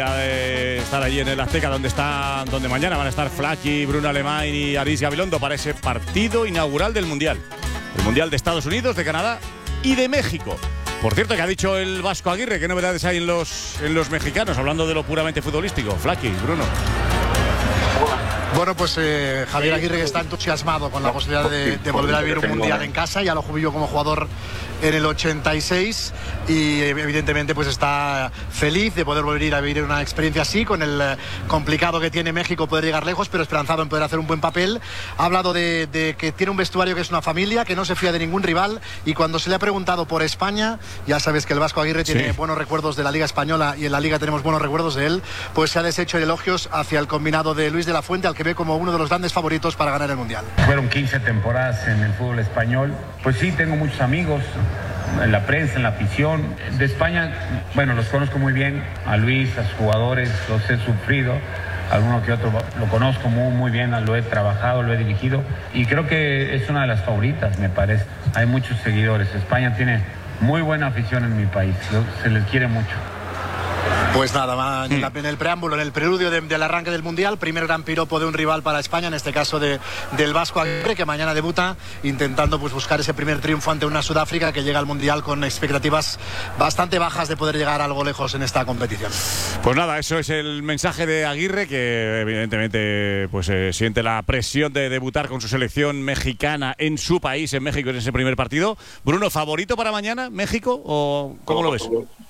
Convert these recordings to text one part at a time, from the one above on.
De estar allí en el Azteca, donde mañana van a estar Flaky, Bruno Alemán y Aris Gabilondo para ese partido inaugural del Mundial. El Mundial de Estados Unidos, de Canadá y de México. Por cierto, que ha dicho el Vasco Aguirre, ¿qué novedades hay en los mexicanos? Hablando de lo puramente futbolístico. Flaky, Bruno. Bueno, pues Javier Aguirre está entusiasmado con la posibilidad de volver a vivir un Mundial en casa. Ya lo vivió como jugador en el 86 y evidentemente pues está feliz de poder volver a vivir una experiencia así, con el complicado que tiene México poder llegar lejos, pero esperanzado en poder hacer un buen papel. Ha hablado de que tiene un vestuario que es una familia, que no se fía de ningún rival, y cuando se le ha preguntado por España, ya sabes que el Vasco Aguirre tiene buenos recuerdos de la Liga Española y en la Liga tenemos buenos recuerdos de él, pues se ha deshecho en elogios hacia el combinado de Luis de la Fuente, al que ve como uno de los grandes favoritos para ganar el Mundial. Fueron 15 temporadas en el fútbol español, pues sí, tengo muchos amigos en la prensa, en la afición. De España, bueno, los conozco muy bien, a Luis, a sus jugadores, los he sufrido, alguno que otro lo conozco muy bien, lo he trabajado, lo he dirigido y creo que es una de las favoritas, me parece. Hay muchos seguidores, España tiene muy buena afición en mi país, se les quiere mucho. Pues nada, en el preámbulo, en el preludio del arranque del Mundial, primer gran piropo de un rival para España, en este caso del Vasco Aguirre, que mañana debuta intentando pues buscar ese primer triunfo ante una Sudáfrica que llega al Mundial con expectativas bastante bajas de poder llegar algo lejos en esta competición. Pues nada, eso es el mensaje de Aguirre, que evidentemente pues siente la presión de debutar con su selección mexicana en su país, en México, en ese primer partido. Bruno, ¿favorito para mañana México o cómo lo ves?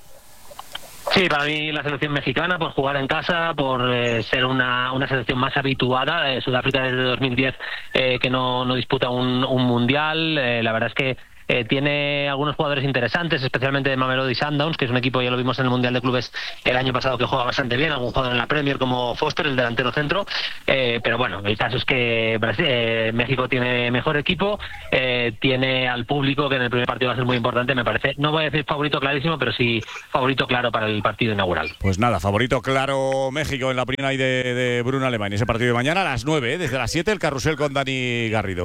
Sí, para mí la selección mexicana, por jugar en casa, por ser una selección más habituada. Sudáfrica desde 2010 que no disputa un mundial. La verdad es que tiene algunos jugadores interesantes, especialmente de Mamelodi Sundowns, que es un equipo, ya lo vimos en el Mundial de Clubes el año pasado, que juega bastante bien, algún jugador en la Premier como Foster, el delantero centro, pero bueno, el caso es que México tiene mejor equipo, tiene al público, que en el primer partido va a ser muy importante, me parece. No voy a decir favorito clarísimo, pero sí favorito claro para el partido inaugural. Pues nada, favorito claro México en la primera de Bruno Alemán. Ese partido de mañana a las 9, desde las 7, el carrusel con Dani Garrido.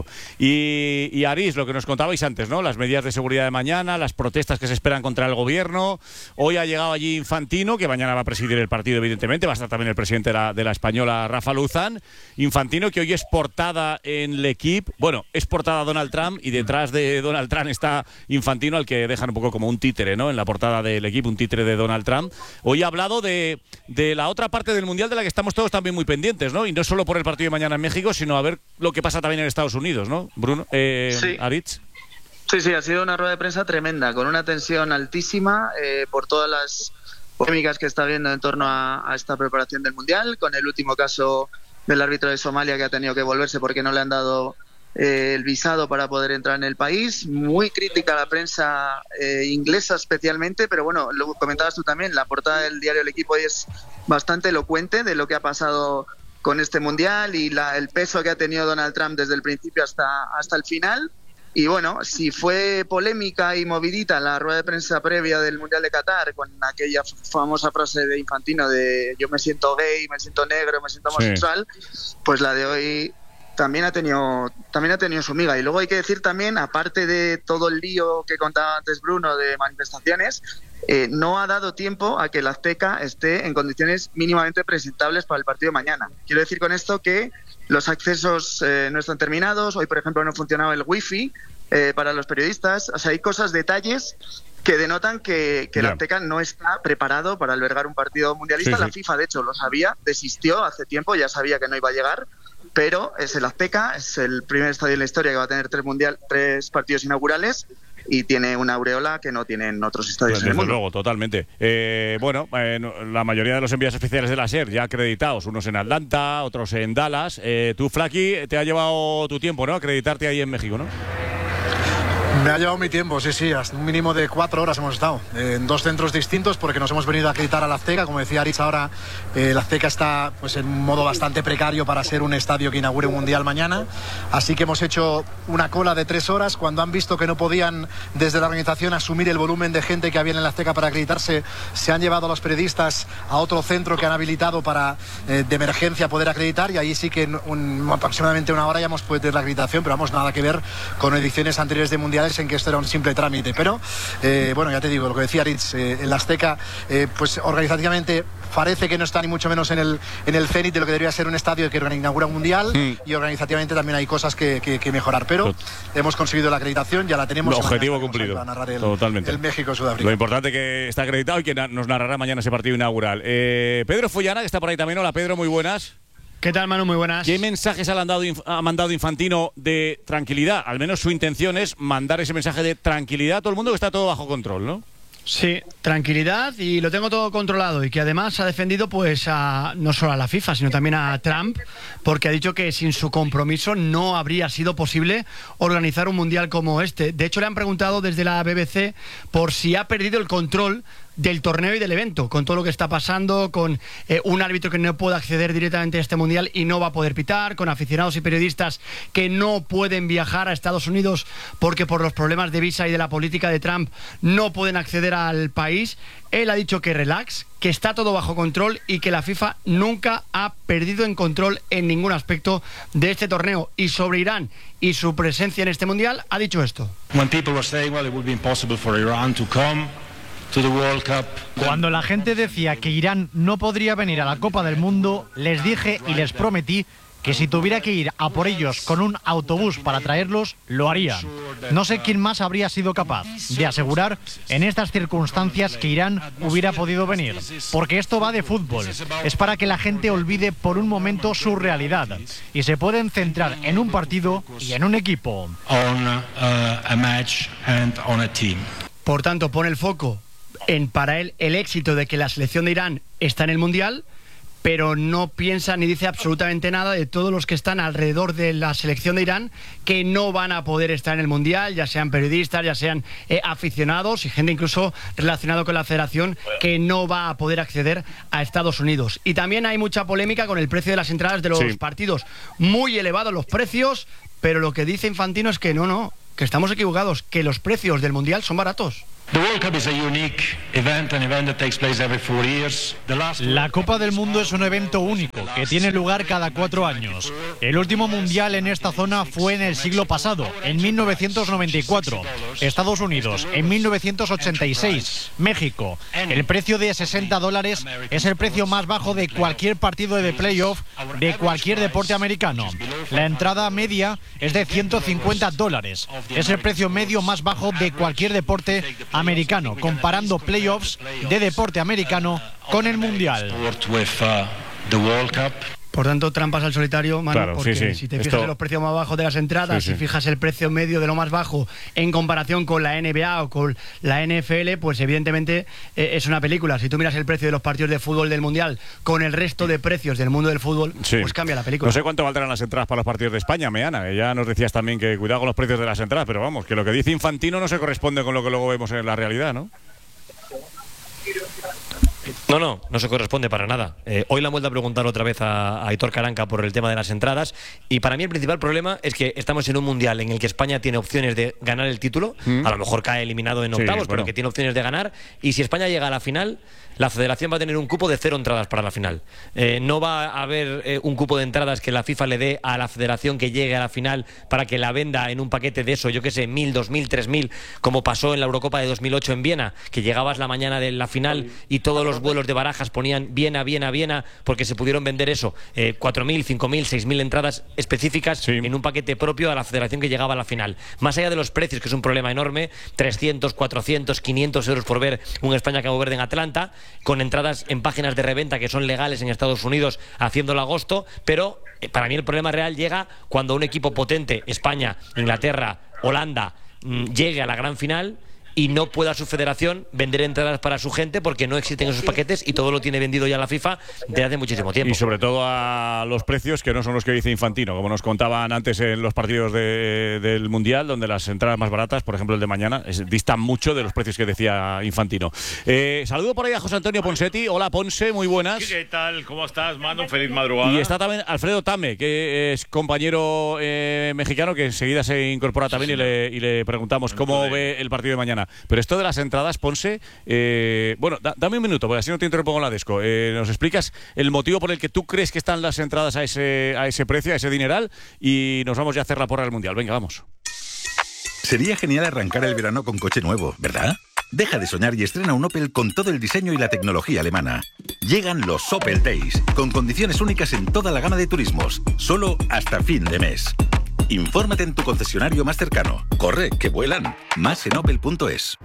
Y Aris, lo que nos contabais antes, ¿no? Las medidas de seguridad de mañana, las protestas que se esperan contra el gobierno. Hoy ha llegado allí Infantino, que mañana va a presidir el partido, evidentemente. Va a estar también el presidente de la española, Rafa Luzán. Infantino, que hoy es portada en L'Equipe. Bueno, es portada Donald Trump, y detrás de Donald Trump está Infantino, al que dejan un poco como un títere, ¿no? En la portada de L'Equipe, un títere de Donald Trump. Hoy ha hablado de la otra parte del Mundial, de la que estamos todos también muy pendientes, ¿no? Y no solo por el partido de mañana en México, sino a ver lo que pasa también en Estados Unidos, ¿no? Bruno, sí. Aritz. Sí, ha sido una rueda de prensa tremenda, con una tensión altísima por todas las polémicas que está habiendo en torno a esta preparación del Mundial, con el último caso del árbitro de Somalia, que ha tenido que volverse porque no le han dado el visado para poder entrar en el país. Muy crítica a la prensa inglesa especialmente, pero bueno, lo comentabas tú también, la portada del diario El Equipo hoy es bastante elocuente de lo que ha pasado con este Mundial y el peso que ha tenido Donald Trump desde el principio hasta el final. Y bueno, si fue polémica y movidita la rueda de prensa previa del Mundial de Qatar, con aquella famosa frase de Infantino de yo me siento gay, me siento negro, me siento homosexual, pues la de hoy también ha tenido su miga. Y luego hay que decir también, aparte de todo el lío que contaba antes Bruno de manifestaciones, no ha dado tiempo a que el Azteca esté en condiciones mínimamente presentables para el partido de mañana. Quiero decir con esto que los accesos no están terminados. Hoy, por ejemplo, no funcionaba el wifi para los periodistas. O sea, hay detalles que denotan que el Azteca no está preparado para albergar un partido mundialista. La FIFA, de hecho, lo sabía, desistió hace tiempo, ya sabía que no iba a llegar, pero es el Azteca, es el primer estadio en la historia que va a tener tres partidos inaugurales, y tiene una aureola que no tienen otros estadios en el mundo. Luego, totalmente. La mayoría de los envíos oficiales de la SER ya acreditados, unos en Atlanta, otros en Dallas. Tú, Flaky, te ha llevado tu tiempo, ¿no? Acreditarte ahí en México, ¿no? Me ha llevado mi tiempo, sí, hasta un mínimo de 4 horas hemos estado en 2 centros distintos, porque nos hemos venido a acreditar al Azteca. Como decía Aritz ahora, el Azteca está pues en un modo bastante precario para ser un estadio que inaugure un Mundial mañana, así que hemos hecho una cola de 3 horas. Cuando han visto que no podían desde la organización asumir el volumen de gente que había en el Azteca para acreditarse, se han llevado a los periodistas a otro centro que han habilitado para de emergencia poder acreditar, y ahí sí que en aproximadamente 1 hora ya hemos podido tener la acreditación, pero vamos, nada que ver con ediciones anteriores de Mundiales en que esto era un simple trámite. Pero bueno, ya te digo, lo que decía Aritz, el Azteca pues organizativamente parece que no está ni mucho menos en el cenit de lo que debería ser un estadio que inaugura un mundial, y organizativamente también hay cosas que mejorar, pero hemos conseguido la acreditación, ya la tenemos. Objetivo cumplido. Totalmente. El México-Sudáfrica. Lo importante que está acreditado y que nos narrará mañana ese partido inaugural. Pedro Follana, que está por ahí también. Hola, Pedro, muy buenas. ¿Qué tal, Manu? Muy buenas. ¿Qué mensajes ha mandado Infantino de tranquilidad? Al menos su intención es mandar ese mensaje de tranquilidad a todo el mundo, que está todo bajo control, ¿no? Sí, tranquilidad, y lo tengo todo controlado, y que además ha defendido pues no solo a la FIFA, sino también a Trump, porque ha dicho que sin su compromiso no habría sido posible organizar un mundial como este. De hecho, le han preguntado desde la BBC por si ha perdido el control del torneo y del evento, con todo lo que está pasando, con un árbitro que no puede acceder directamente a este mundial y no va a poder pitar, con aficionados y periodistas que no pueden viajar a Estados Unidos porque por los problemas de visa y de la política de Trump no pueden acceder al país. Él ha dicho que relax, que está todo bajo control y que la FIFA nunca ha perdido en control en ningún aspecto de este torneo. Y sobre Irán y su presencia en este mundial ha dicho esto. Cuando la gente decía que Irán no podría venir a la Copa del Mundo, les dije y les prometí que si tuviera que ir a por ellos con un autobús para traerlos, lo harían. No sé quién más habría sido capaz de asegurar en estas circunstancias que Irán hubiera podido venir, porque esto va de fútbol. Es para que la gente olvide por un momento su realidad y se pueden centrar en un partido y en un equipo. Por tanto, pone el foco en, para él, el éxito de que la selección de Irán está en el Mundial, pero no piensa ni dice absolutamente nada de todos los que están alrededor de la selección de Irán que no van a poder estar en el Mundial, ya sean periodistas, ya sean aficionados y gente incluso relacionada con la federación que no va a poder acceder a Estados Unidos. Y también hay mucha polémica con el precio de las entradas de los partidos. Muy elevados los precios, pero lo que dice Infantino es que no, que estamos equivocados, que los precios del Mundial son baratos. La Copa del Mundo es un evento único que tiene lugar cada 4 años. El último mundial en esta zona fue en el siglo pasado, en 1994. Estados Unidos, en 1986. México. El precio de $60 es el precio más bajo de cualquier partido de playoff de cualquier deporte americano. La entrada media es de $150. Es el precio medio más bajo de cualquier deporte americano, comparando playoffs de deporte americano con el mundial. Por tanto, trampas al solitario, Manu, claro, porque si te fijas en los precios más bajos de las entradas, si fijas el precio medio de lo más bajo en comparación con la NBA o con la NFL, pues evidentemente es una película. Si tú miras el precio de los partidos de fútbol del Mundial con el resto de precios del mundo del fútbol, pues cambia la película. No sé cuánto valdrán las entradas para los partidos de España, Meana. Ya nos decías también que cuidado con los precios de las entradas, pero vamos, que lo que dice Infantino no se corresponde con lo que luego vemos en la realidad, ¿no? No se corresponde para nada. Hoy la han vuelto a preguntar otra vez a Aitor Karanka por el tema de las entradas, y para mí el principal problema es que estamos en un mundial en el que España tiene opciones de ganar el título, a lo mejor cae eliminado en octavos, pero que tiene opciones de ganar, y si España llega a la final, la federación va a tener un cupo de 0 entradas para la final. No va a haber un cupo de entradas que la FIFA le dé a la federación que llegue a la final para que la venda en un paquete de eso, yo qué sé, 1.000, 2.000, 3.000, como pasó en la Eurocopa de 2008 en Viena, que llegabas la mañana de la final y todos los vuelos de Barajas ponían Viena, porque se pudieron vender eso, 4.000, 5.000, 6.000 entradas específicas en un paquete propio a la federación que llegaba a la final. Más allá de los precios, que es un problema enorme, 300, 400, 500 euros por ver un España-Cabo Verde en Atlanta, con entradas en páginas de reventa que son legales en Estados Unidos, haciéndolo a agosto, pero para mí el problema real llega cuando un equipo potente, España, Inglaterra, Holanda, llegue a la gran final y no pueda su federación vender entradas para su gente porque no existen esos paquetes y todo lo tiene vendido ya la FIFA desde hace muchísimo tiempo. Y sobre todo a los precios que no son los que dice Infantino, como nos contaban antes en los partidos del Mundial, donde las entradas más baratas, por ejemplo el de mañana, distan mucho de los precios que decía Infantino. Saludo por ahí a José Antonio Ponsetti. Hola Ponce, muy buenas. ¿Qué tal? ¿Cómo estás, Manu? Feliz madrugada. Y está también Alfredo Tame, que es compañero mexicano, que enseguida se incorpora también y le preguntamos cómo ve el partido de mañana. Pero esto de las entradas, Ponce, bueno, dame un minuto, porque así no te interrumpo con la desco. Nos explicas el motivo por el que tú crees que están las entradas a ese precio, a ese dineral, y nos vamos ya a hacer la porra del Mundial. Venga, vamos. Sería genial arrancar el verano con coche nuevo, ¿verdad? Deja de soñar y estrena un Opel con todo el diseño y la tecnología alemana. Llegan los Opel Days, con condiciones únicas en toda la gama de turismos, solo hasta fin de mes. Infórmate en tu concesionario más cercano. Corre, que vuelan. Más en opel.es.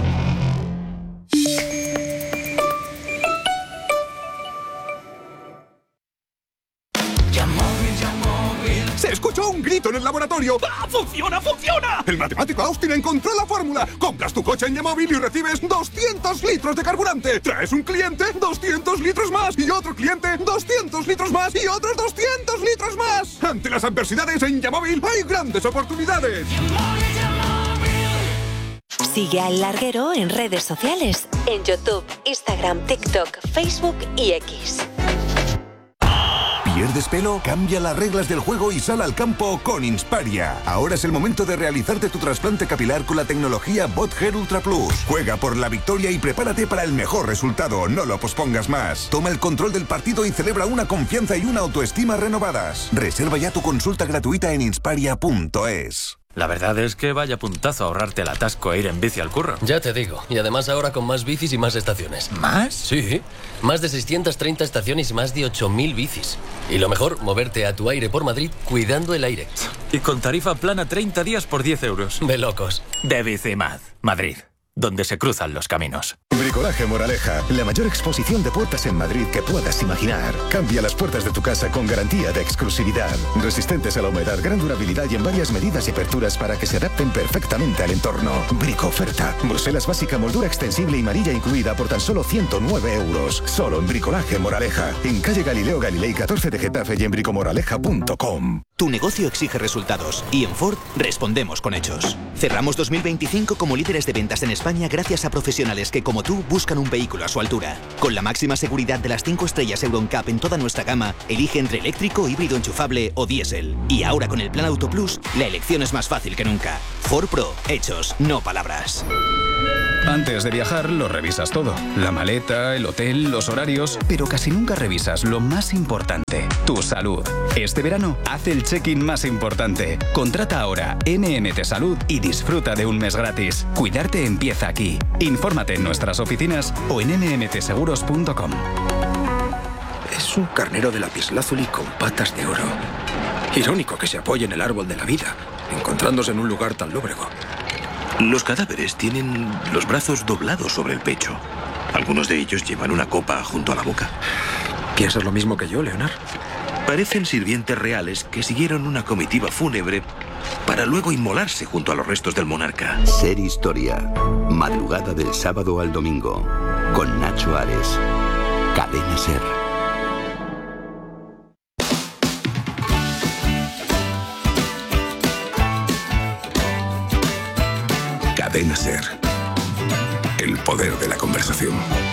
¡Se escuchó un grito en el laboratorio! ¡Ah, funciona, funciona! El matemático Austin encontró la fórmula. Compras tu coche en Yamóvil y recibes 200 litros de carburante. Traes un cliente, 200 litros más. Y otro cliente, 200 litros más. Y otros 200 litros más. Ante las adversidades en Yamóvil hay grandes oportunidades. Sigue a El Larguero en redes sociales. En YouTube, Instagram, TikTok, Facebook y X. ¿Pierdes pelo? Cambia las reglas del juego y sal al campo con Insparia. Ahora es el momento de realizarte tu trasplante capilar con la tecnología BotHair Ultra Plus. Juega por la victoria y prepárate para el mejor resultado. No lo pospongas más. Toma el control del partido y celebra una confianza y una autoestima renovadas. Reserva ya tu consulta gratuita en insparia.es. La verdad es que vaya puntazo ahorrarte el atasco e ir en bici al curro. Ya te digo. Y además ahora con más bicis y más estaciones. ¿Más? Sí. Más de 630 estaciones y más de 8.000 bicis. Y lo mejor, moverte a tu aire por Madrid cuidando el aire. Y con tarifa plana 30 días por 10 euros. De locos. De Bicimad, Madrid, donde se cruzan los caminos. Bricolaje Moraleja, la mayor exposición de puertas en Madrid que puedas imaginar. Cambia las puertas de tu casa con garantía de exclusividad. Resistentes a la humedad, gran durabilidad y en varias medidas y aperturas para que se adapten perfectamente al entorno. Brico oferta. Bruselas básica, moldura extensible y manilla incluida por tan solo 109 euros. Solo en Bricolaje Moraleja. En calle Galileo Galilei 14 de Getafe y en bricomoraleja.com. Tu negocio exige resultados y en Ford respondemos con hechos. Cerramos 2025 como líderes de ventas en España gracias a profesionales que, como tú, buscan un vehículo a su altura. Con la máxima seguridad de las 5 estrellas Euro NCAP en toda nuestra gama, elige entre eléctrico, híbrido enchufable o diésel. Y ahora con el Plan Auto Plus, la elección es más fácil que nunca. Ford Pro, hechos, no palabras. Antes de viajar lo revisas todo. La maleta, el hotel, los horarios. Pero casi nunca revisas lo más importante, tu salud. Este verano, haz el check-in más importante. Contrata ahora NMT Salud y disfruta de un mes gratis. Cuidarte empieza aquí. Infórmate en nuestras oficinas o en nmtseguros.com. Es un carnero de lapislázuli con patas de oro. Irónico que se apoye en el árbol de la vida, encontrándose en un lugar tan lóbrego. Los cadáveres tienen los brazos doblados sobre el pecho. Algunos de ellos llevan una copa junto a la boca. ¿Piensas lo mismo que yo, Leonard? Parecen sirvientes reales que siguieron una comitiva fúnebre para luego inmolarse junto a los restos del monarca. Ser Historia. Madrugada del sábado al domingo. Con Nacho Ares. Cadena Ser. Cadena Ser. El poder de la conversación.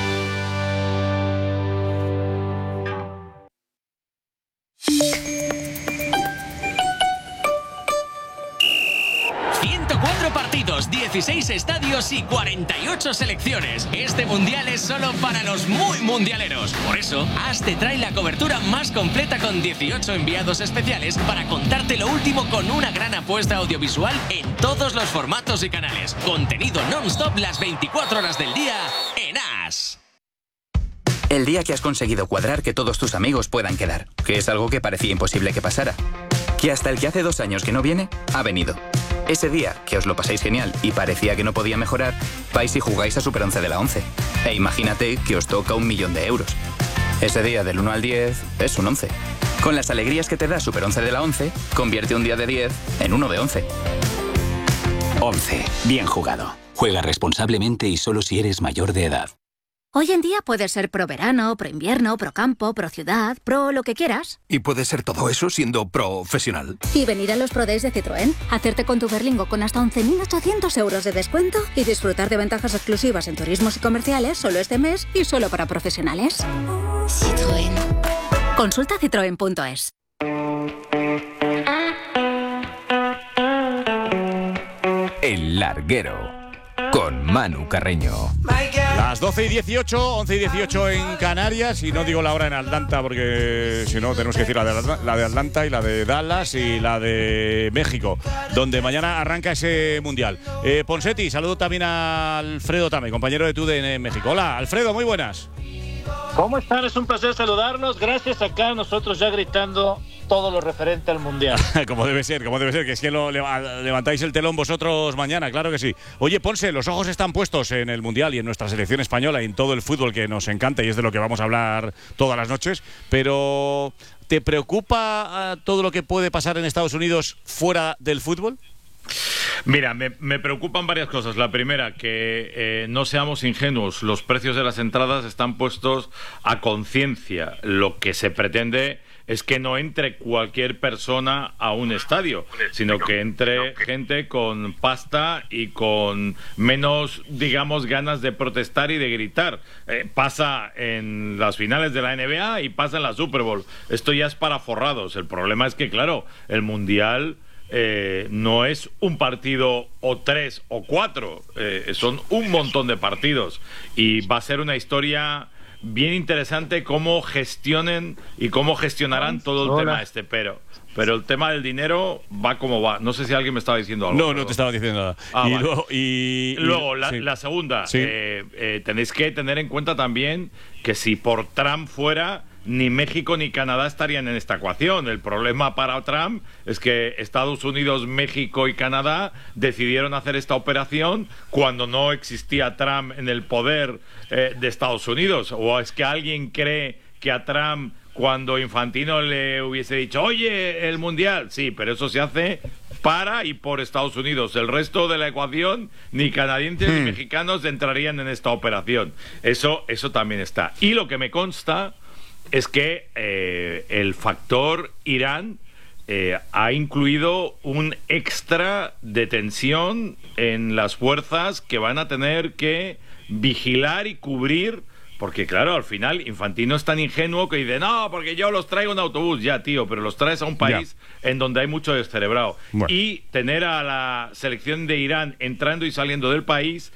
Partidos, 16 estadios y 48 selecciones. Este mundial es solo para los muy mundialeros. Por eso, AS te trae la cobertura más completa con 18 enviados especiales para contarte lo último con una gran apuesta audiovisual en todos los formatos y canales. Contenido non-stop las 24 horas del día en AS. El día que has conseguido cuadrar que todos tus amigos puedan quedar, que es algo que parecía imposible que pasara. Que hasta el que hace 2 años que no viene, ha venido. Ese día, que os lo pasáis genial y parecía que no podía mejorar, vais y jugáis a Super 11 de la 11. E imagínate que os toca 1 millón de euros. Ese día del 1 al 10 es un 11. Con las alegrías que te da Super 11 de la 11, convierte un día de 10 en uno de 11. 11. Bien jugado. Juega responsablemente y solo si eres mayor de edad. Hoy en día puedes ser pro verano, pro invierno, pro campo, pro ciudad, pro lo que quieras. Y puedes ser todo eso siendo profesional. Y venir a los Pro Days de Citroën, hacerte con tu Berlingo con hasta 11.800 euros de descuento y disfrutar de ventajas exclusivas en turismos y comerciales solo este mes y solo para profesionales. Citroën. Consulta citroen.es. El Larguero con Manu Carreño. Las 12:18, 11:18 en Canarias, y no digo la hora en Atlanta porque si no tenemos que decir la de Atlanta y la de Dallas y la de México, donde mañana arranca ese mundial. Ponseti, saludo también a Alfredo Tame, compañero de TUDN en México. Hola, Alfredo, muy buenas. ¿Cómo están? Es un placer saludarlos. Gracias, acá nosotros ya gritando todo lo referente al Mundial. Como debe ser, que es que levantáis el telón vosotros mañana, claro que sí. Oye, Ponce, los ojos están puestos en el Mundial y en nuestra selección española y en todo el fútbol que nos encanta y es de lo que vamos a hablar todas las noches, pero ¿te preocupa todo lo que puede pasar en Estados Unidos fuera del fútbol? Mira, me preocupan varias cosas. La primera, que no seamos ingenuos. Los precios de las entradas están puestos a conciencia. Lo que se pretende es que no entre cualquier persona a un estadio, sino que entre gente con pasta y con menos, digamos, ganas de protestar y de gritar. Pasa en las finales de la NBA y pasa en la Super Bowl. Esto ya es para forrados. El problema es que, claro, el Mundial no es un partido o 3 o 4, son un montón de partidos y va a ser una historia bien interesante cómo gestionen y cómo gestionarán todo el tema pero el tema del dinero va como va. No sé si alguien me estaba diciendo algo. No te estaba diciendo nada. Luego la segunda, sí. Tenéis que tener en cuenta también que si por Trump fuera, ni México ni Canadá estarían en esta ecuación. El problema para Trump es que Estados Unidos, México y Canadá decidieron hacer esta operación cuando no existía Trump en el poder de Estados Unidos. ¿O es que alguien cree que a Trump, cuando Infantino le hubiese dicho, oye, el Mundial? Sí, pero eso se hace para y por Estados Unidos. El resto de la ecuación, ni canadienses ni mexicanos entrarían en esta operación. Eso también está. Y lo que me consta es que el factor Irán ha incluido un extra de tensión en las fuerzas que van a tener que vigilar y cubrir, porque claro, al final Infantino es tan ingenuo que dice, no, porque yo los traigo en autobús. Ya, tío, pero los traes a un país en donde hay mucho descerebrado. Bueno. Y tener a la selección de Irán entrando y saliendo del país,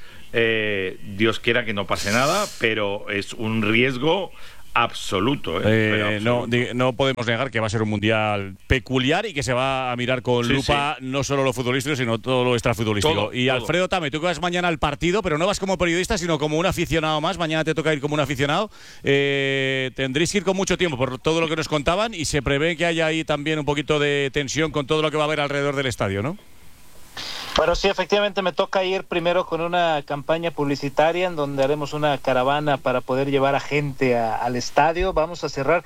Dios quiera que no pase nada, pero es un riesgo absoluto, absoluto. No podemos negar que va a ser un mundial peculiar y que se va a mirar con lupa no solo lo futbolístico, sino todo lo extrafutbolístico. Y Alfredo Tame, tú que vas mañana al partido, pero no vas como periodista, sino como un aficionado más. Mañana te toca ir como un aficionado. Tendréis que ir con mucho tiempo por todo lo que nos contaban y se prevé que haya ahí también un poquito de tensión con todo lo que va a haber alrededor del estadio, ¿no? Bueno, sí, efectivamente me toca ir primero con una campaña publicitaria en donde haremos una caravana para poder llevar a gente al estadio. Vamos a cerrar,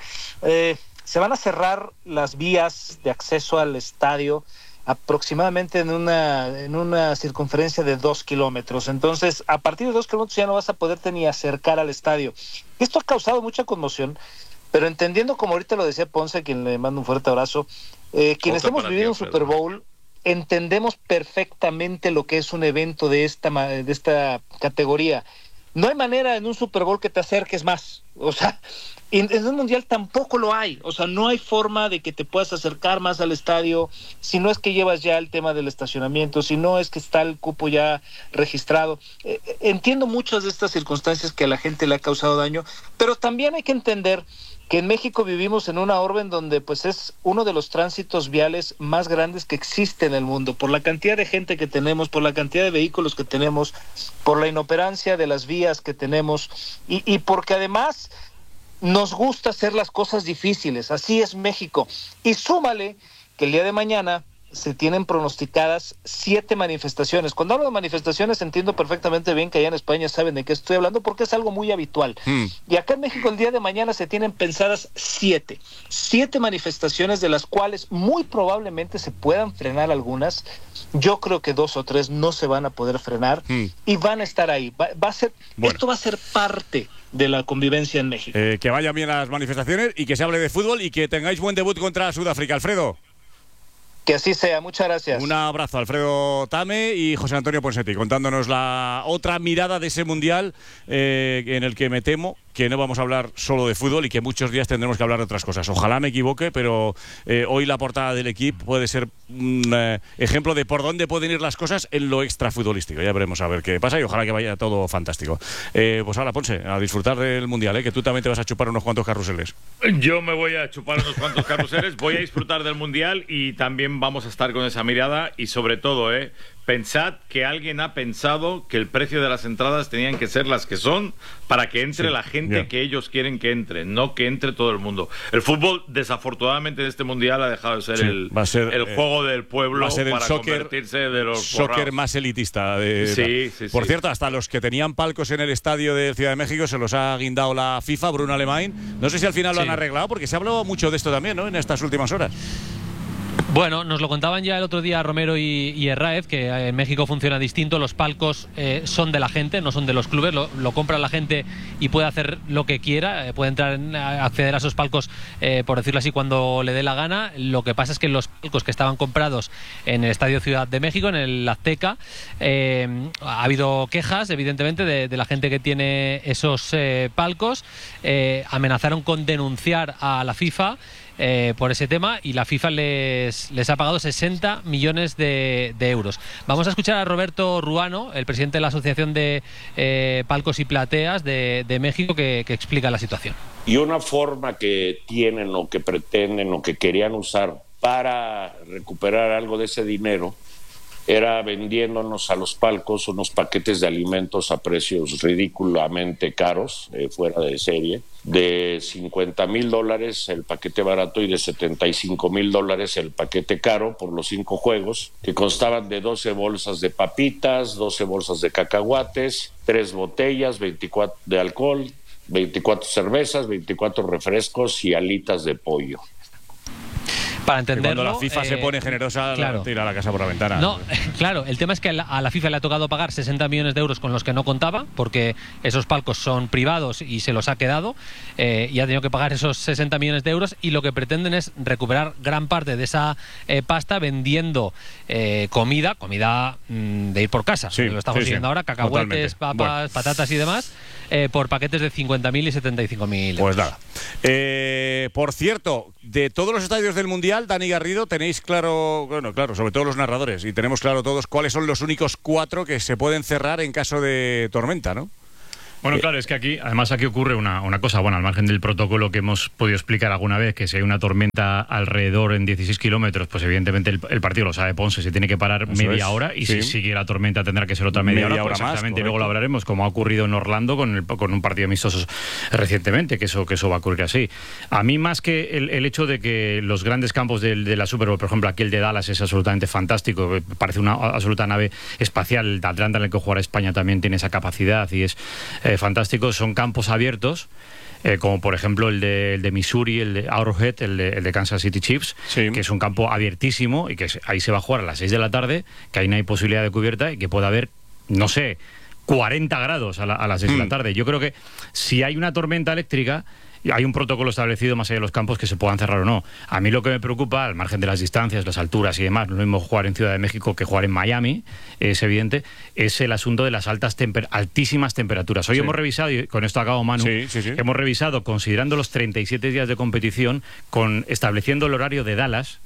se van a cerrar las vías de acceso al estadio aproximadamente en una circunferencia de 2 kilómetros. Entonces, a partir de 2 kilómetros ya no vas a poderte ni acercar al estadio. Esto ha causado mucha conmoción, pero entendiendo, como ahorita lo decía Ponce, a quien le mando un fuerte abrazo, quienes hemos vivido un Super Bowl, entendemos perfectamente lo que es un evento de esta categoría. No hay manera en un Super Bowl que te acerques más. O sea, en un Mundial tampoco lo hay. O sea, no hay forma de que te puedas acercar más al estadio si no es que llevas ya el tema del estacionamiento, si no es que está el cupo ya registrado. Entiendo muchas de estas circunstancias que a la gente le ha causado daño, pero también hay que entender que en México vivimos en una orbe en donde pues es uno de los tránsitos viales más grandes que existe en el mundo, por la cantidad de gente que tenemos, por la cantidad de vehículos que tenemos, por la inoperancia de las vías que tenemos y porque además nos gusta hacer las cosas difíciles. Así es México. Y súmale que el día de mañana se tienen pronosticadas 7 manifestaciones. Cuando hablo de manifestaciones entiendo perfectamente bien que allá en España saben de qué estoy hablando porque es algo muy habitual. Y acá en México el día de mañana se tienen pensadas 7 manifestaciones, de las cuales muy probablemente se puedan frenar algunas. Yo creo que 2 o 3 no se van a poder frenar y van a estar ahí. Esto va a ser parte de la convivencia en México. Que vayan bien las manifestaciones y que se hable de fútbol y que tengáis buen debut contra Sudáfrica, Alfredo. Que así sea, muchas gracias. Un abrazo, Alfredo Tame y José Antonio Ponseti, contándonos la otra mirada de ese mundial en el que me temo que no vamos a hablar solo de fútbol y que muchos días tendremos que hablar de otras cosas. Ojalá me equivoque, pero hoy la portada del equipo puede ser un ejemplo de por dónde pueden ir las cosas en lo extrafutbolístico. Ya veremos a ver qué pasa y ojalá que vaya todo fantástico. Pues ahora, Ponce, a disfrutar del Mundial, que tú también te vas a chupar unos cuantos carruseles. Yo me voy a chupar unos cuantos carruseles, voy a disfrutar del Mundial y también vamos a estar con esa mirada y sobre todo, pensad que alguien ha pensado que el precio de las entradas tenían que ser las que son para que entre la gente que ellos quieren que entre, no que entre todo el mundo. El fútbol, desafortunadamente, en este Mundial ha dejado de ser el juego del pueblo para convertirse de los soccer más elitista. Por cierto, hasta los que tenían palcos en el estadio de Ciudad de México se los ha guindado la FIFA, Bruno Alemany. No sé si al final lo han arreglado, porque se ha hablado mucho de esto también, ¿no?, en estas últimas horas. Bueno, nos lo contaban ya el otro día Romero y Herráez, que en México funciona distinto. Los palcos son de la gente, no son de los clubes. Lo compra la gente y puede hacer lo que quiera. Puede acceder a esos palcos, por decirlo así, cuando le dé la gana. Lo que pasa es que los palcos que estaban comprados en el Estadio Ciudad de México, en el Azteca, ha habido quejas, evidentemente, de la gente que tiene esos palcos. Amenazaron con denunciar a la FIFA por ese tema y la FIFA les ha pagado 60 millones de euros. Vamos a escuchar a Roberto Ruano, el presidente de la Asociación de Palcos y Plateas de México, que explica la situación. Y una forma que tienen o que pretenden o que querían usar para recuperar algo de ese dinero era vendiéndonos a los palcos unos paquetes de alimentos a precios ridículamente caros, fuera de serie, de $50,000 el paquete barato y de $75,000 el paquete caro por los 5 juegos, que constaban de 12 bolsas de papitas, 12 bolsas de cacahuates, 3 botellas, 24 de alcohol, 24 cervezas, 24 refrescos y alitas de pollo. Para entenderlo, cuando la FIFA se pone generosa, tira la casa por la ventana. No, claro, el tema es que a la FIFA le ha tocado pagar 60 millones de euros con los que no contaba, porque esos palcos son privados y se los ha quedado, y ha tenido que pagar esos 60 millones de euros, y lo que pretenden es recuperar gran parte de esa pasta vendiendo comida de ir por casa. Lo estamos viendo ahora, cacahuetes, papas, patatas y demás, por paquetes de 50.000 y 75.000 euros. Pues nada. Por cierto, de todos los estadios del Mundial, Dani Garrido, tenéis claro, sobre todo los narradores, y tenemos claro todos cuáles son los únicos 4 que se pueden cerrar en caso de tormenta, ¿no? Bueno, claro, es que aquí ocurre una cosa, bueno, al margen del protocolo que hemos podido explicar alguna vez, que si hay una tormenta alrededor en 16 kilómetros, pues evidentemente el partido lo sabe Ponce, se tiene que parar media hora, y si sigue la tormenta tendrá que ser otra media hora pues exactamente, más, y luego lo hablaremos, como ha ocurrido en Orlando con un partido amistoso recientemente, que eso va a ocurrir así. A mí, más que el hecho de que los grandes campos de la Super Bowl, por ejemplo, aquí el de Dallas es absolutamente fantástico, parece una absoluta nave espacial, el de Atlanta, en el que jugará España, también tiene esa capacidad y es fantásticos, son campos abiertos, como por ejemplo el de Missouri, el de Arrowhead, el de Kansas City Chiefs, que es un campo abiertísimo y que ahí se va a jugar a las 6 de la tarde, que ahí no hay posibilidad de cubierta y que pueda haber, no sé, 40 grados a las 6 de la tarde. Yo creo que si hay una tormenta eléctrica, hay un protocolo establecido más allá de los campos que se puedan cerrar o no. A mí lo que me preocupa, al margen de las distancias, las alturas y demás, lo mismo jugar en Ciudad de México que jugar en Miami, es evidente, es el asunto de las altísimas temperaturas. Hoy hemos revisado, y con esto acabo, Manu, hemos revisado, considerando los 37 días de competición, estableciendo el horario de Dallas,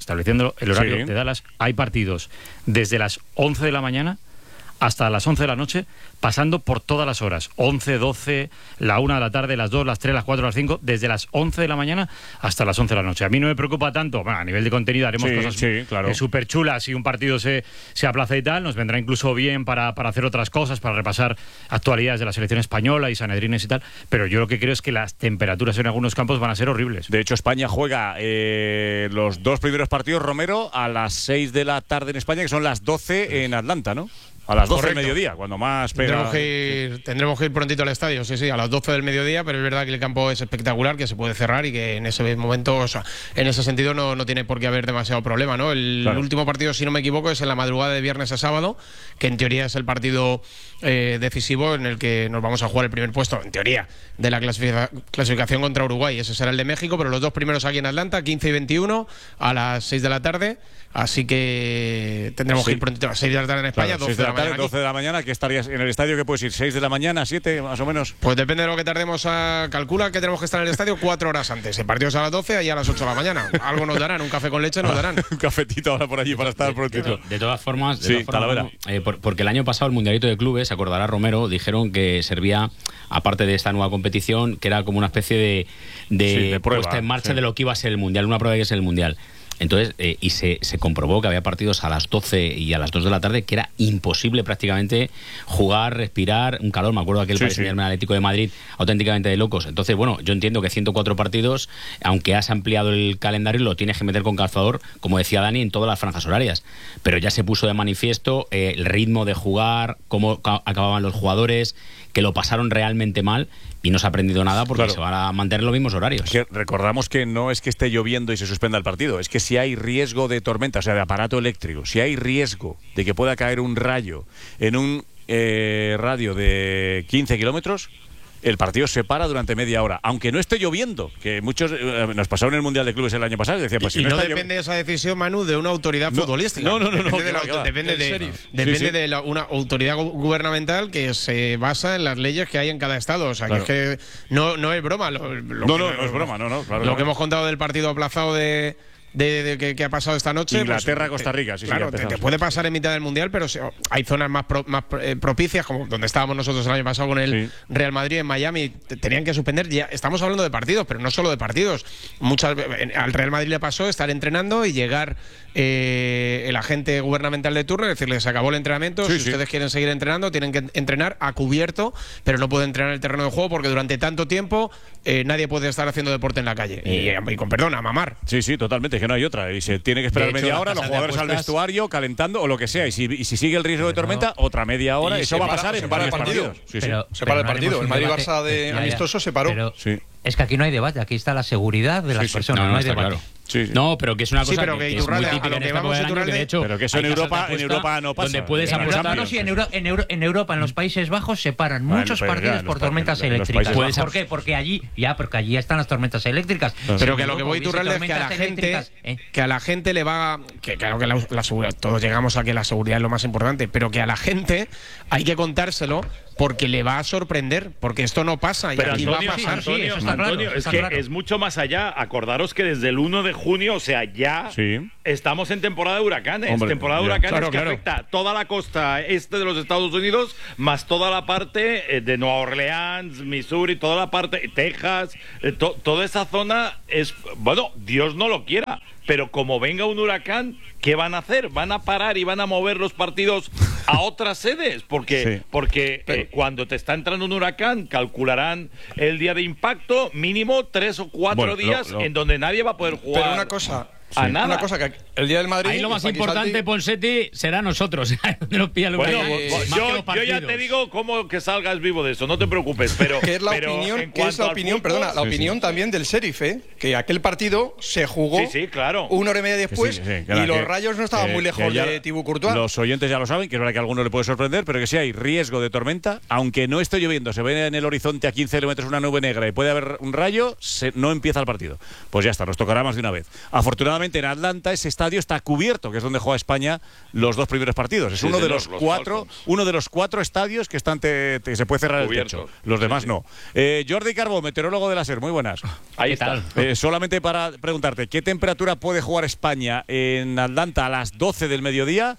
hay partidos desde las 11 de la mañana hasta las 11 de la noche, pasando por todas las horas, 11, 12, la 1 de la tarde, las 2, las 3, las 4, las 5, desde las 11 de la mañana hasta las 11 de la noche. A mí no me preocupa tanto, bueno, a nivel de contenido haremos cosas súper chulas, si un partido se aplaza y tal, nos vendrá incluso bien para hacer otras cosas, para repasar actualidades de la selección española y sanedrines y tal, pero yo lo que creo es que las temperaturas en algunos campos van a ser horribles. De hecho, España juega los 2 primeros partidos, Romero, a las 6 de la tarde en España, que son las 12 en Atlanta, ¿no? A las 12 del mediodía, cuando más pega. Tendremos que ir prontito al estadio, sí, a las 12 del mediodía, pero es verdad que el campo es espectacular, que se puede cerrar y que en ese momento, o sea, en ese sentido no tiene por qué haber demasiado problema, ¿no? El último partido, si no me equivoco, es en la madrugada de viernes a sábado, que en teoría es el partido decisivo en el que nos vamos a jugar el primer puesto, en teoría, de la clasificación contra Uruguay. Ese será el de México, pero los 2 primeros aquí en Atlanta, 15 y 21, a las 6 de la tarde. Así que tendremos que ir prontito a las 6 de la tarde en España, 12 de la mañana. 12 de la mañana, que estarías en el estadio, que puedes ir 6 de la mañana, 7 más o menos. Pues depende de lo que tardemos. Calcula que tenemos que estar en el estadio 4 horas antes. El partido es a las 12, allá a las 8 de la mañana. Algo nos darán, un café con leche nos darán. Un cafetito ahora por allí para estar prontito. De todas formas, Talavera. Porque el año pasado el Mundialito de Clubes, se acordará Romero, dijeron que servía, aparte de esta nueva competición, que era como una especie de prueba, puesta en marcha de lo que iba a ser el Mundial, una prueba que es el Mundial. Entonces, y se comprobó que había partidos a las 12 y a las 2 de la tarde que era imposible prácticamente jugar, respirar, un calor. Me acuerdo de aquel Paris Saint-Germain Atlético de Madrid, auténticamente de locos. Entonces, bueno, yo entiendo que 104 partidos, aunque has ampliado el calendario, lo tienes que meter con calzador, como decía Dani, en todas las franjas horarias. Pero ya se puso de manifiesto el ritmo de jugar, cómo acababan los jugadores, que lo pasaron realmente mal. Y no se ha aprendido nada porque se van a mantener los mismos horarios. Es que recordamos que no es que esté lloviendo y se suspenda el partido, es que si hay riesgo de tormenta, o sea, de aparato eléctrico, si hay riesgo de que pueda caer un rayo en un radio de 15 kilómetros, el partido se para durante media hora, aunque no esté lloviendo, que muchos nos pasaron en el Mundial de Clubes el año pasado y decían, pues si no depende esa decisión, Manu, de una autoridad futbolística. No. Depende de una autoridad gubernamental que se basa en las leyes que hay en cada estado. O sea, que es que no es broma. No es broma, claro. Lo que hemos contado del partido aplazado que ha pasado esta noche. Inglaterra, Costa Rica, claro, te puede pasar en mitad del Mundial, pero hay zonas más propicias, como donde estábamos nosotros el año pasado con el Real Madrid en Miami, tenían que suspender. Ya estamos hablando de partidos, pero no solo de partidos. Al Real Madrid le pasó estar entrenando y llegar el agente gubernamental de turno y decirle, se acabó el entrenamiento, si ustedes quieren seguir entrenando, tienen que entrenar a cubierto, pero no pueden entrenar en el terreno de juego porque durante tanto tiempo nadie puede estar haciendo deporte en la calle. Y con perdón, a mamar. Sí, totalmente. Que no hay otra, y se tiene que esperar media hora, los jugadores al vestuario, calentando o lo que sea, y si sigue el riesgo de tormenta, otra media hora, y eso va a pasar en varios partidos. Se para el partido, el Madrid-Barça de amistoso se paró. Es que aquí no hay debate, aquí está la seguridad de las personas, no hay debate. Claro. No, pero que es una cosa que es muy típica en esta época del año, que de hecho, pero que eso en Europa no pasa. Donde puedes apostar. En Europa, en los Países Bajos, se paran muchos partidos por tormentas eléctricas. ¿Por qué? Porque allí están las tormentas eléctricas. Pero que lo que voy, Iturralde, es que a la gente le va, que claro que la seguridad, todos llegamos a que la seguridad es lo más importante, pero que a la gente hay que contárselo porque le va a sorprender, porque esto no pasa. Pero y Antonio, va a pasar. Antonio, es que es mucho más allá. Acordaros que desde el 1 de junio, o sea, ya estamos en temporada de huracanes. Temporada de huracanes que afecta a toda la costa este de los Estados Unidos, más toda la parte de Nueva Orleans, Missouri, toda la parte, Texas, toda esa zona es, bueno, Dios no lo quiera, pero como venga un huracán, ¿qué van a hacer? ¿Van a parar y van a mover los partidos a otras sedes? Porque cuando te está entrando un huracán, calcularán el día de impacto, mínimo 3 o 4 días en donde nadie va a poder jugar. Pero una cosa, nada. Una cosa, que el día del Madrid... Ahí lo más importante, Ponseti, será nosotros. Yo ya te digo cómo que salgas vivo de eso, no te preocupes. Pero que es la opinión también del sheriff, que aquel partido se jugó una hora y media después y los Rayos no estaban muy lejos de Thibaut Courtois. Los oyentes ya lo saben, que es verdad que a alguno le puede sorprender, pero que si hay riesgo de tormenta, aunque no esté lloviendo, se ve en el horizonte a 15 kilómetros una nube negra y puede haber un rayo, no empieza el partido. Pues ya está, nos tocará más de una vez. Afortunadamente en Atlanta ese estadio está cubierto, que es donde juega España los 2 primeros partidos. Es uno de los cuatro estadios que están que se puede cerrar cubierto. El techo. Los demás no. Jordi Carbó, meteorólogo de la SER, muy buenas. Ahí está. Solamente para preguntarte, ¿qué temperatura puede jugar España en Atlanta a las 12 del mediodía?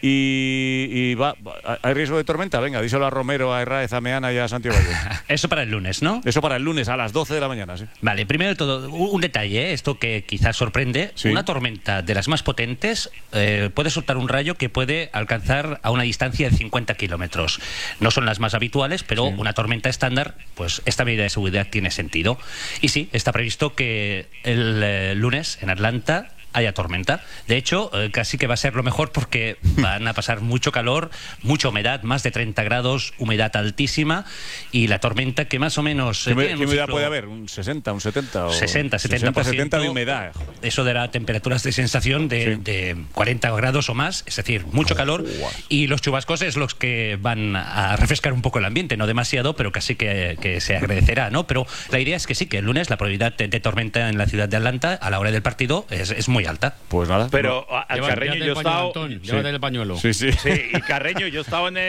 ¿Hay riesgo de tormenta? Venga, díselo a Romero, a Herráez, a Meana y a Santiago. Eso para el lunes, ¿no? Eso para el lunes a las 12 de la mañana, sí. Vale, primero de todo, un detalle, esto que quizás sorprende. Una tormenta de las más potentes puede soltar un rayo que puede alcanzar a una distancia de 50 kilómetros. No son las más habituales, pero una tormenta estándar, pues esta medida de seguridad tiene sentido. Y sí, está previsto que el lunes en Atlanta haya tormenta. De hecho, casi que va a ser lo mejor porque van a pasar mucho calor, mucha humedad, más de 30 grados, humedad altísima, y la tormenta que más o menos... ¿Qué humedad puede haber? ¿Un 60, un 70? O 60-70% de humedad. Eso dará temperaturas de sensación de 40 grados o más, es decir, mucho calor, y los chubascos es los que van a refrescar un poco el ambiente, no demasiado, pero casi que se agradecerá, ¿no? Pero la idea es que sí, que el lunes la probabilidad de tormenta en la ciudad de Atlanta a la hora del partido es muy alta. Pues nada. Pero al Carreño yo he estado... Llévate el pañuelo. Sí. Sí, y Carreño, yo estaba en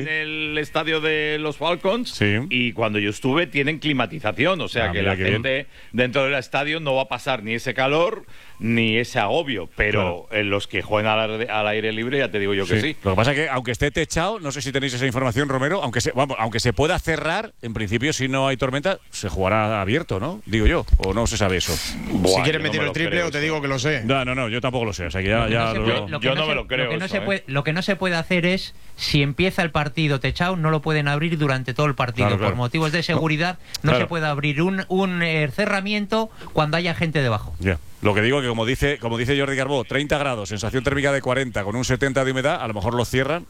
el estadio de los Falcons y cuando yo estuve tienen climatización, o sea que la gente dentro del estadio no va a pasar ni ese calor ni ese agobio, pero en los que juegan al aire libre ya te digo yo que sí. Lo que pasa es que aunque esté techado, no sé si tenéis esa información, Romero, aunque se pueda cerrar, en principio si no hay tormenta, se jugará abierto, ¿no? Digo yo, o no se sabe eso. Si quieres meter el triple o te digo que lo sé. No, yo tampoco lo sé, o sea que yo no me lo creo. Lo que no se puede hacer es, si empieza el partido techado, no lo pueden abrir durante todo el partido. Claro. Por motivos de seguridad, no se puede abrir un cerramiento cuando haya gente debajo. Ya. Lo que digo que como dice Jordi Carbó, 30 grados, sensación térmica de 40 con un 70 de humedad, a lo mejor lo cierran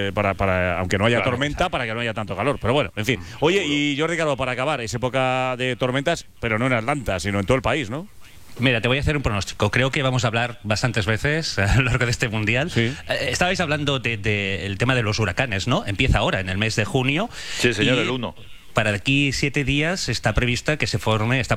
para aunque no haya tormenta, para que no haya tanto calor. Pero bueno, en fin. Oye, y Jordi Carbó, para acabar, es época de tormentas, pero no en Atlanta, sino en todo el país, ¿no? Mira, te voy a hacer un pronóstico. Creo que vamos a hablar bastantes veces a lo largo de este Mundial. Sí. Estabais hablando del tema de los huracanes, ¿no? Empieza ahora, en el mes de junio. Sí, señor, el 1. Para aquí 7 días está previsto que se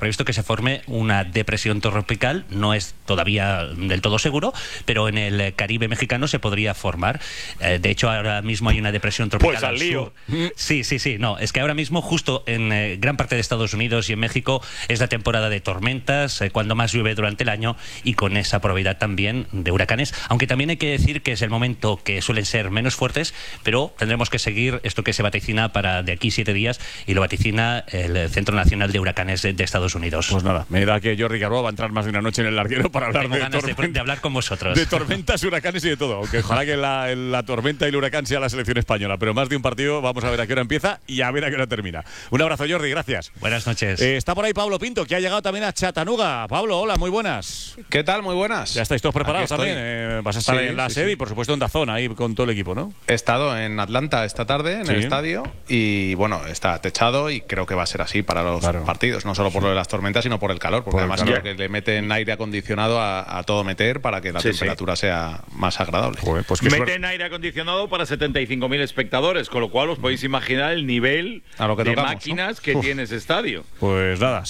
forme una depresión tropical. No es todavía del todo seguro, pero en el Caribe mexicano se podría formar. De hecho, ahora mismo hay una depresión tropical pues al lío. Sur. Sí. No, es que ahora mismo, justo en gran parte de Estados Unidos y en México, es la temporada de tormentas, cuando más llueve durante el año, y con esa probabilidad también de huracanes. Aunque también hay que decir que es el momento que suelen ser menos fuertes, pero tendremos que seguir esto que se vaticina para de aquí 7 días. Y lo vaticina el Centro Nacional de Huracanes de Estados Unidos. Pues nada, me da que Jordi Carbó va a entrar más de una noche en el larguero para hablar de hablar con vosotros. De tormentas, huracanes y de todo. Aunque ojalá que la tormenta y el huracán sea la selección española. Pero más de un partido, vamos a ver a qué hora empieza y a ver a qué hora termina. Un abrazo, Jordi, gracias. Buenas noches. Está por ahí Pablo Pinto, que ha llegado también a Chattanooga. Pablo, hola, muy buenas. ¿Qué tal? Muy buenas. Ya estáis todos preparados también. Vas a estar en la sede y por supuesto en Dazón, ahí con todo el equipo, ¿no? He estado en Atlanta esta tarde, en el estadio, y bueno, está techado y creo que va a ser así para los partidos, no solo por lo de las tormentas, sino por el calor, porque además creo que le meten aire acondicionado a todo meter para que la temperatura sea más agradable. Joder, pues meten aire acondicionado para 75.000 espectadores, con lo cual os podéis imaginar el nivel de máquinas que tiene ese estadio. Pues nada,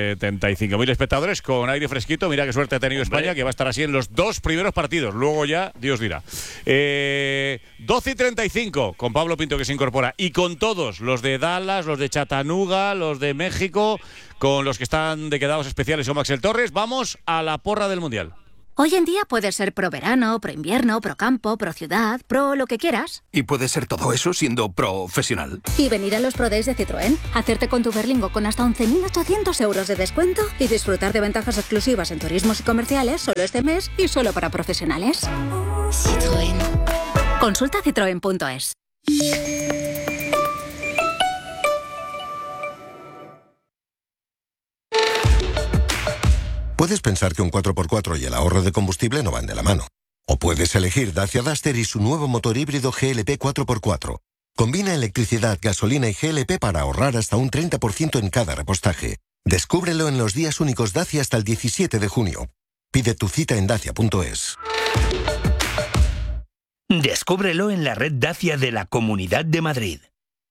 75.000 espectadores con aire fresquito. Mira qué suerte ha tenido España, que va a estar así en los 2 primeros partidos. Luego ya, Dios dirá. 12:35 con Pablo Pinto, que se incorpora, y con todos los de Dallas, los de Chattanooga, los de México, con los que están de quedados especiales como Axel Torres. Vamos a la porra del Mundial. Hoy en día puedes ser pro verano, pro invierno, pro campo, pro ciudad, pro lo que quieras. Y puedes ser todo eso siendo profesional. Y venir a los Pro Days de Citroën, hacerte con tu Berlingo con hasta 11.800 euros de descuento y disfrutar de ventajas exclusivas en turismos y comerciales solo este mes y solo para profesionales. Citroën. Consulta citroen.es. Puedes pensar que un 4x4 y el ahorro de combustible no van de la mano. O puedes elegir Dacia Duster y su nuevo motor híbrido GLP 4x4. Combina electricidad, gasolina y GLP para ahorrar hasta un 30% en cada repostaje. Descúbrelo en los días únicos Dacia hasta el 17 de junio. Pide tu cita en dacia.es. Descúbrelo en la red Dacia de la Comunidad de Madrid.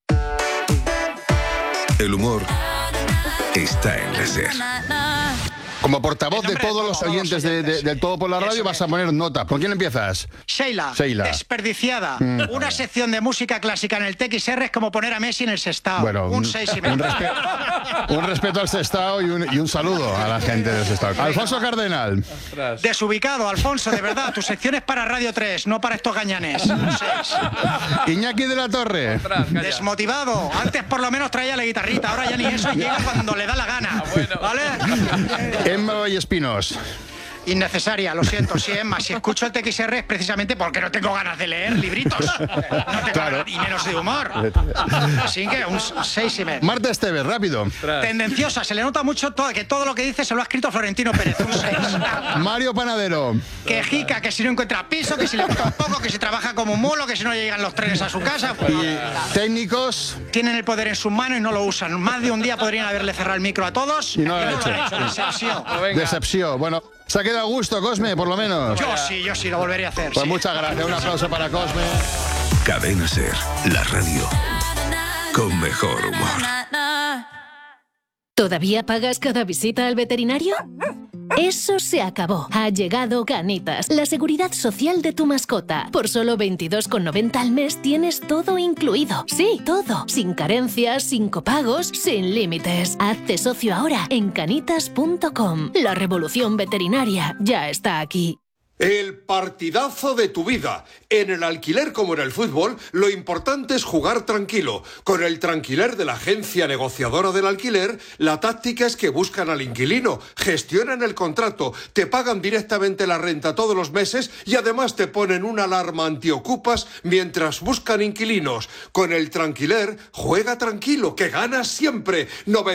El humor está en la SER. Como portavoz de todos los oyentes del Todo por la Radio, vas a poner nota. ¿Con quién empiezas? Sheila. Desperdiciada. Una sección de música clásica en el TXR es como poner a Messi en el Sestao. Bueno, un 6,5. Un respeto al Sestao y un saludo a la gente del Sestao. Alfonso Cardenal. Desubicado, Alfonso, de verdad. Tu sección es para Radio 3, no para estos gañanes. Un 6. Iñaki de la Torre. Desmotivado. Antes por lo menos traía la guitarrita, ahora ya ni eso, llega cuando le da la gana. ¿Vale? Emma Vallespinos. Innecesaria, lo siento, sí, Emma. Si escucho el TXR es precisamente porque no tengo ganas de leer libritos. No tengo ganas, y menos de humor. Así que un 6,5. Marta Esteves, rápido. Tendenciosa, se le nota mucho que todo lo que dice se lo ha escrito Florentino Pérez. Un 6. Mario Panadero. Quejica, que si no encuentra piso, que si le gusta un poco, que si trabaja como un mulo, que si no llegan los trenes a su casa. Pues, y técnicos. Tienen el poder en sus manos y no lo usan. Más de un día podrían haberle cerrado el micro a todos. Y no lo han hecho. Decepción. Decepción. Bueno, se ha quedado a gusto, Cosme, por lo menos. Yo sí, lo volvería a hacer. Pues sí. Muchas gracias. Un aplauso para Cosme. Cadena SER, la radio con mejor humor. ¿Todavía pagas cada visita al veterinario? Eso se acabó. Ha llegado Canitas, la seguridad social de tu mascota. Por solo 22,90 al mes tienes todo incluido. Sí, todo. Sin carencias, sin copagos, sin límites. Hazte socio ahora en canitas.com. La revolución veterinaria ya está aquí. El partidazo de tu vida. En el alquiler como en el fútbol, lo importante es jugar tranquilo. Con el Tranquiler de la agencia negociadora del alquiler, la táctica es que buscan al inquilino, gestionan el contrato, te pagan directamente la renta todos los meses y además te ponen una alarma antiocupas mientras buscan inquilinos. Con el Tranquiler, juega tranquilo, que ganas siempre.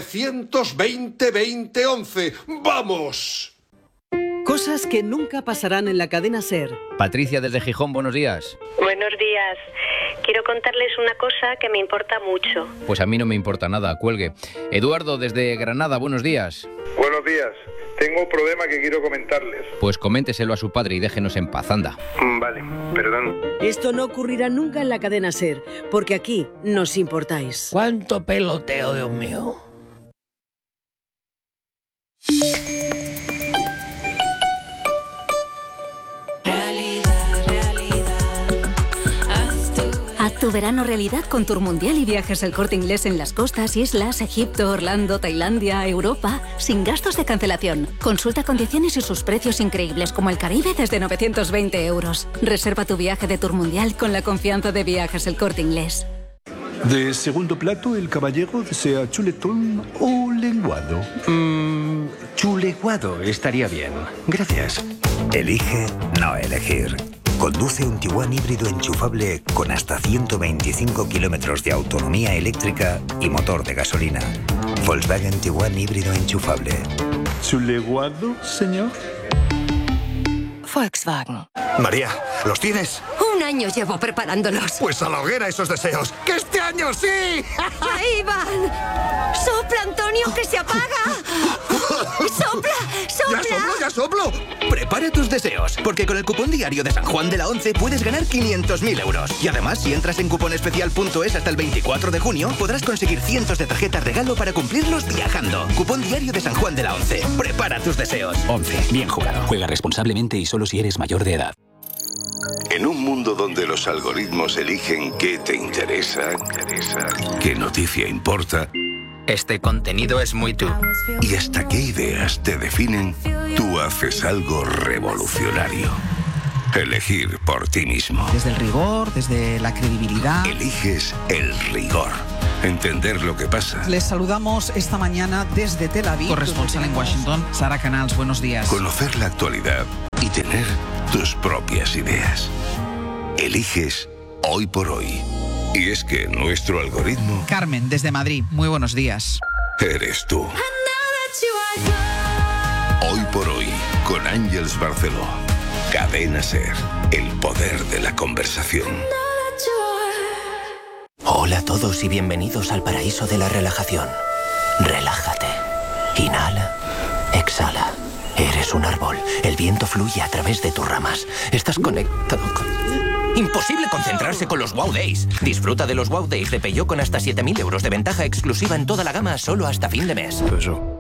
920-2011. ¡Vamos! Cosas que nunca pasarán en la cadena SER. Patricia desde Gijón, buenos días. Buenos días. Quiero contarles una cosa que me importa mucho. Pues a mí no me importa nada, cuelgue. Eduardo desde Granada, buenos días. Buenos días. Tengo un problema que quiero comentarles. Pues coménteselo a su padre y déjenos en paz, anda. Vale, perdón. Esto no ocurrirá nunca en la cadena SER, porque aquí nos importáis. ¿Cuánto peloteo, Dios mío? Haz tu verano realidad con Tour Mundial y Viajes El Corte Inglés en las costas, islas, Egipto, Orlando, Tailandia, Europa, sin gastos de cancelación. Consulta condiciones y sus precios increíbles como el Caribe desde 920 euros. Reserva tu viaje de Tour Mundial con la confianza de Viajes El Corte Inglés. De segundo plato, el caballero desea chuletón o lenguado. Chuleguado estaría bien. Gracias. Elige no elegir. Conduce un Tiguan híbrido enchufable con hasta 125 kilómetros de autonomía eléctrica y motor de gasolina. Volkswagen Tiguan híbrido enchufable. ¿Chuleguado, señor? Volkswagen. María, ¿los tienes? Un año llevo preparándolos. Pues a la hoguera esos deseos. ¡Que este año sí! ¡Ahí van! ¡Sopla, Antonio, que se apaga! ¡Sopla! ¡Sopla! ¡Ya soplo! Prepara tus deseos, porque con el cupón diario de San Juan de la Once puedes ganar 500.000 euros. Y además, si entras en cuponespecial.es hasta el 24 de junio, podrás conseguir cientos de tarjetas regalo para cumplirlos viajando. Cupón diario de San Juan de la Once. Prepara tus deseos. 11. Bien jugado. Juega responsablemente y solo si eres mayor de edad. En un mundo donde los algoritmos eligen qué te interesa, qué noticia importa, este contenido es muy tú. y hasta qué ideas te definen, tú haces algo revolucionario. Elegir por ti mismo. Desde el rigor, desde la credibilidad. Eliges el rigor. Entender lo que pasa. Les saludamos esta mañana desde Tel Aviv. Corresponsal en Washington, Sara Canals, buenos días. Conocer la actualidad y tener tus propias ideas. Eliges Hoy por Hoy. Y es que nuestro algoritmo... Carmen, desde Madrid, muy buenos días. Eres tú. Hoy por Hoy, con Ángeles Barceló. Cadena SER, el poder de la conversación. Hola a todos y bienvenidos al paraíso de la relajación. Relájate. Inhala. Exhala. Eres un árbol. El viento fluye a través de tus ramas. Estás conectado con... Imposible concentrarse con los Wow Days. Disfruta de los Wow Days de Peugeot con hasta 7.000 euros de ventaja exclusiva en toda la gama solo hasta fin de mes.